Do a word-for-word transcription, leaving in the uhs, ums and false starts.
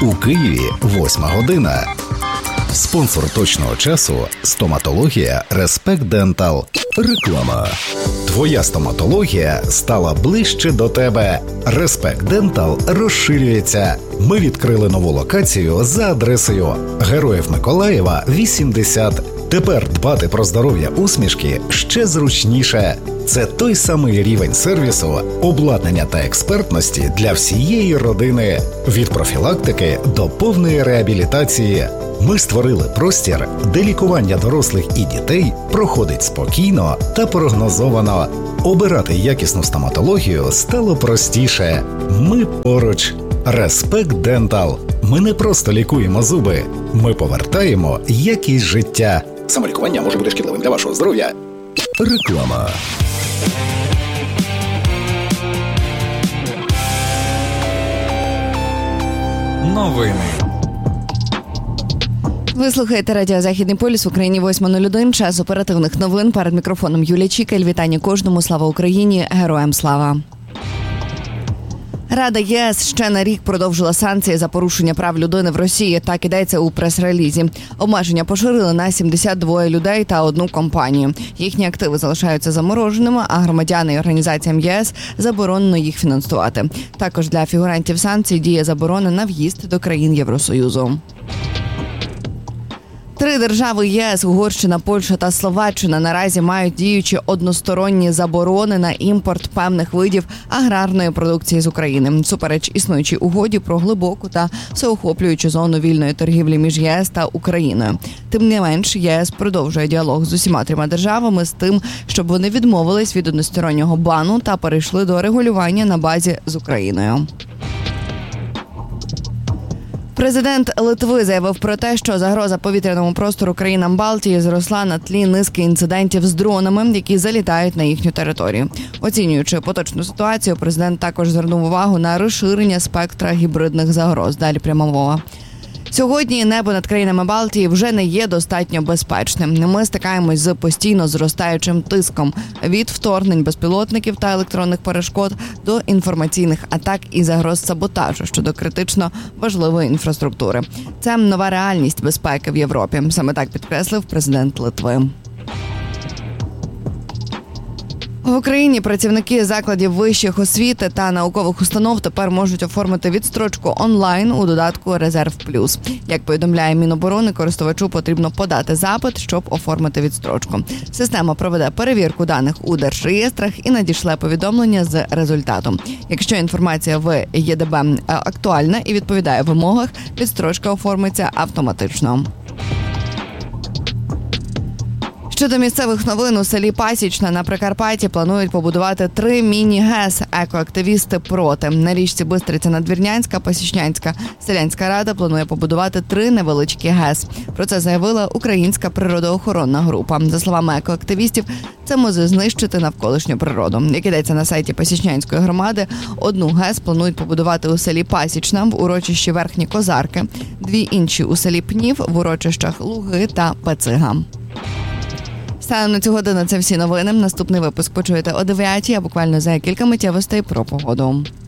У Києві восьма година. Спонсор точного часу – стоматологія Респект Дентал. Реклама. Твоя стоматологія стала ближче до тебе. Респект Дентал розширюється. Ми відкрили нову локацію за адресою Героїв Миколаєва, вісімдесят. Тепер дбати про здоров'я усмішки ще зручніше. Це той самий рівень сервісу, обладнання та експертності для всієї родини. Від профілактики до повної реабілітації. Ми створили простір, де лікування дорослих і дітей проходить спокійно та прогнозовано. Обирати якісну стоматологію стало простіше. Ми поруч. Респект Дентал. Ми не просто лікуємо зуби. Ми повертаємо якість життя. Самолікування може бути шкідливим для вашого здоров'я. Реклама. Новини. Ви слухаєте радіо «Західний полюс» в Україні восьма нуль один. Час оперативних новин. Перед мікрофоном Юлія Чікаль. Вітання кожному. Слава Україні. Героям слава. Рада ЄС ще на рік продовжила санкції за порушення прав людини в Росії. Так йдеться у прес-релізі. Обмеження поширили на сімдесят два людей та одну компанію. Їхні активи залишаються замороженими, а громадяни і організаціям ЄС заборонено їх фінансувати. Також для фігурантів санкцій діє заборона на в'їзд до країн Євросоюзу. Три держави ЄС – Угорщина, Польща та Словаччина – наразі мають діючі односторонні заборони на імпорт певних видів аграрної продукції з України. Супереч існуючій угоді про глибоку та всеохоплюючу зону вільної торгівлі між ЄС та Україною. Тим не менш, ЄС продовжує діалог з усіма трьома державами з тим, щоб вони відмовились від одностороннього бану та перейшли до регулювання на базі з Україною. Президент Литви заявив про те, що загроза повітряному простору країнам Балтії зросла на тлі низки інцидентів з дронами, які залітають на їхню територію. Оцінюючи поточну ситуацію, президент також звернув увагу на розширення спектра гібридних загроз. Далі пряма мова. Сьогодні небо над країнами Балтії вже не є достатньо безпечним. Ми стикаємось з постійно зростаючим тиском від вторгнень безпілотників та електронних перешкод до інформаційних атак і загроз саботажу щодо критично важливої інфраструктури. Це нова реальність безпеки в Європі. Саме так підкреслив президент Литви. В Україні працівники закладів вищих освіти та наукових установ тепер можуть оформити відстрочку онлайн у додатку «Резерв Плюс». Як повідомляє Міноборони, користувачу потрібно подати запит, щоб оформити відстрочку. Система проведе перевірку даних у держреєстрах і надішле повідомлення з результатом. Якщо інформація в ЄДБ актуальна і відповідає вимогах, відстрочка оформиться автоматично. Щодо місцевих новин, у селі Пасічна на Прикарпатті планують побудувати три міні-ГЕС. Екоактивісти проти. На річці Бистриця-Надвірнянська, Пасічнянська селянська рада планує побудувати три невеличкі ГЕС. Про це заявила Українська природоохоронна група. За словами екоактивістів, це може знищити навколишню природу. Як йдеться на сайті Пасічнянської громади, одну ГЕС планують побудувати у селі Пасічна в урочищі Верхні Козарки, дві інші у селі Пнів в урочищах Луги та Пецига. Станом на цю годину це всі новини. Наступний випуск почуєте о дев'ятій, а буквально за кілька миттєвостей про погоду.